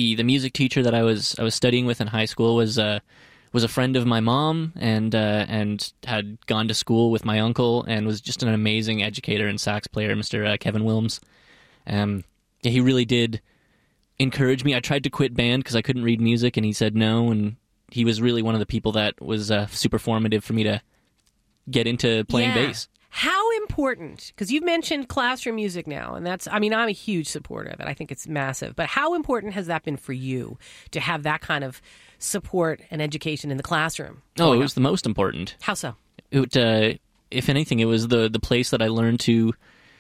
the music teacher that I was studying with in high school was a friend of my mom, and had gone to school with my uncle, and was just an amazing educator and sax player, Mr. Kevin Wilms. He really did encourage me. I tried to quit band because I couldn't read music, and he said no, and he was really one of the people that was super formative for me to get into playing bass. How important, because you've mentioned classroom music now, and I'm a huge supporter of it. I think it's massive. But how important has that been for you to have that kind of support and education in the classroom? Oh, it was the most important. How so? If anything, it was the place that I learned to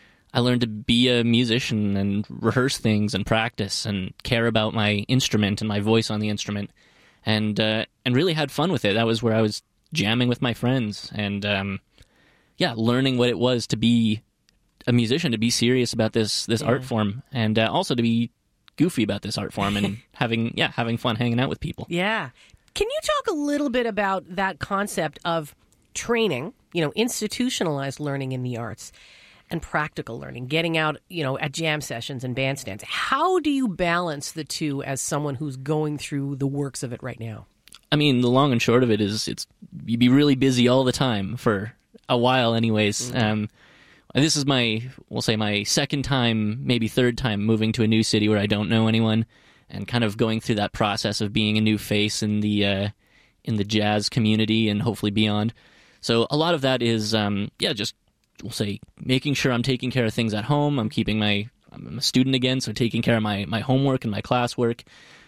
be a musician and rehearse things and practice and care about my instrument and my voice on the instrument, and really had fun with it. That was where I was jamming with my friends and learning what it was to be a musician, to be serious about this art form, and also to be goofy about this art form and having fun hanging out with people. Yeah. Can you talk a little bit about that concept of training, institutionalized learning in the arts and practical learning, getting out, at jam sessions and bandstands? How do you balance the two as someone who's going through the works of it right now? I mean, the long and short of it is you'd be really busy all the time for a while anyways. This is my second time, maybe third time moving to a new city where I don't know anyone, and kind of going through that process of being a new face in the jazz community and hopefully beyond. So a lot of that is, just making sure I'm taking care of things at home. I'm a student again, so taking care of my homework and my classwork,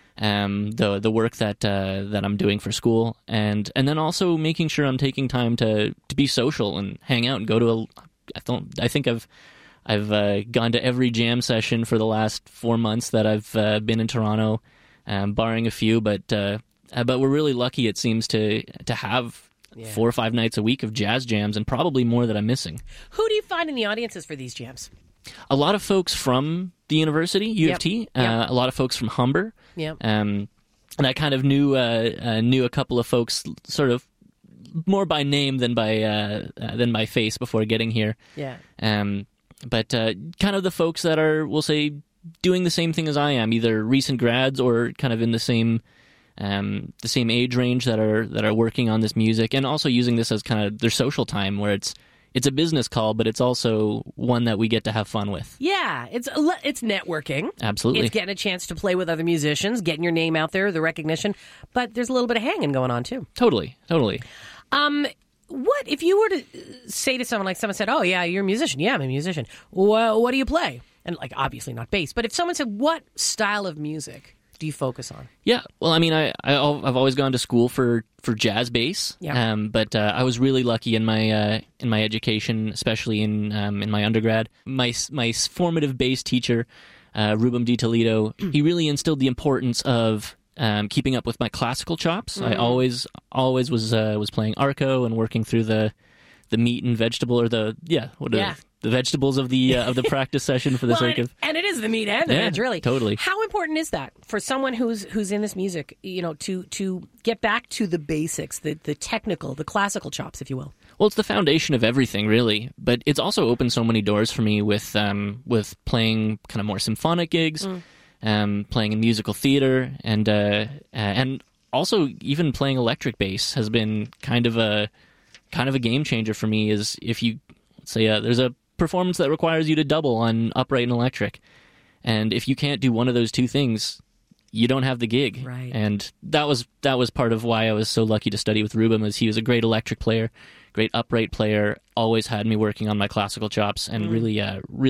the work that I'm doing for school, and then also making sure I'm taking time to be social and hang out and go to I think I've gone to every jam session for the last 4 months that I've been in Toronto, barring a few, but we're really lucky, it seems, to have 4 or 5 nights a week of jazz jams, and probably more that I'm missing. Who do you find in the audiences for these jams? A lot of folks from the university, U of T, a lot of folks from Humber. Yep. And I kind of knew a couple of folks sort of more by name than by face before getting here. Yeah. But kind of the folks that are, we'll say, doing the same thing as I am, either recent grads or kind of in the same age range that are working on this music, and also using this as kind of their social time, where it's a business call, but it's also one that we get to have fun with. Yeah, it's networking. Absolutely. It's getting a chance to play with other musicians, getting your name out there, the recognition, but there's a little bit of hanging going on too. Totally. What if you were to say to someone said, "Oh yeah, you're a musician." Yeah, I'm a musician. Well, what do you play? And obviously not bass, but if someone said, "What style of music do you focus on?" Yeah, well, I mean, I've always gone to school for jazz bass. Yeah. But I was really lucky in my education, especially in my undergrad. My formative bass teacher, Rubem Di Toledo, he really instilled the importance of keeping up with my classical chops. I always was playing arco and working through the meat and vegetable, or the vegetables of the practice session for the sake of. And it is the meat and the veg, really. Totally. How important is that for someone who's in this music, to get back to the basics, the technical, the classical chops, if you will? Well, it's the foundation of everything, really. But it's also opened so many doors for me with playing kind of more symphonic gigs, playing in musical theater, and also even playing electric bass has been kind of a game changer for me. Is if you say there's a performance that requires you to double on upright and electric, and if you can't do one of those two things, you don't have the gig. Right. And that was part of why I was so lucky to study with Rubem, is he was a great electric player, great upright player, always had me working on my classical chops, and really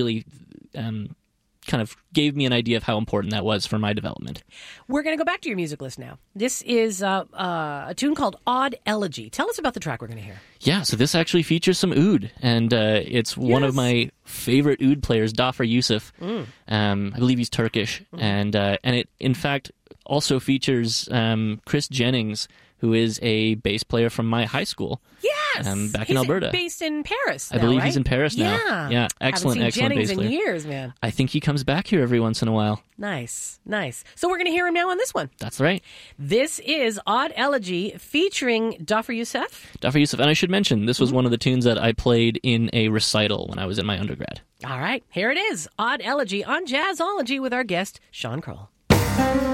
kind of gave me an idea of how important that was for my development. We're going to go back to your music list now. This is a tune called Odd Elegy. Tell us about the track we're going to hear. Yeah, so this actually features some oud, and it's one of my favorite oud players, Dhafar Youssef. I believe he's Turkish, and it, in fact, also features Chris Jennings, who is a bass player from my high school. Yes! Back in Alberta. He's based in Paris now, I believe right? He's in Paris now. Yeah. Excellent Jennings bass player. in years, man. I think he comes back here every once in a while. Nice. So we're going to hear him now on this one. That's right. This is Odd Elegy featuring Dhafar Youssef. Dhafar Youssef. And I should mention, this was one of the tunes that I played in a recital when I was in my undergrad. All right, here it is. Odd Elegy on Jazzology with our guest, Sean Kroll.